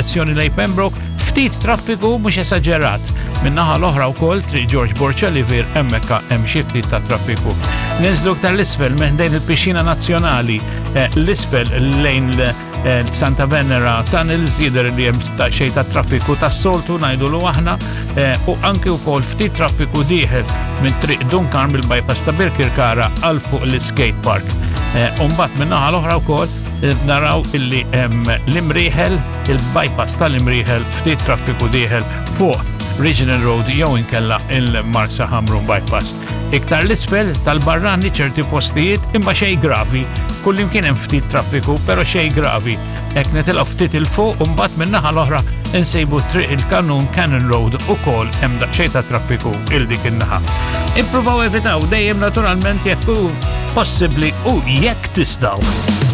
fid-direzzjoni lejn Pembroke, ftit traffiku mhux esaġerat. Min-naħa l-oħra wkoll triq George Borċellivier hemmhekk hemm xi ftit ta' traffiku. Ninżlu aktar l-isfel meħdejn il-Pixxina Nazzjonali l-isfel lejn Santa Venera Tunnels jidher li hemm xejn ta' traffiku tas-soltu ngħidulu aħna u anke wkoll ftit traffiku dieħel minn triq Duncan mill-bypass ta' Birkirkara għal fuq l-skate park. U mbagħad min-naħa l-oħra wkoll naraw illi hemm l-Imrieħel, il-bypass tal-Imrieħel ftit traffiku dieħel fuq Regional Road jew inkella il-Marsa Hamrun bypass. Iktar l-isfel tal-barrani ċerti postijiet imma xejn gravi. Kullimkien hemm ftit traffiku, però xejn gravi. Hekk nitilgħu ftit il fuq u mbagħad min-naħa l-oħra insejbu triq il-Kanun Cannon Road ukoll hemm daqsxejn ta' traffiku il dik in-naħa. Ippruvaw evitaw dejjem naturalment jekk hu possibbli u jekk tistgħu.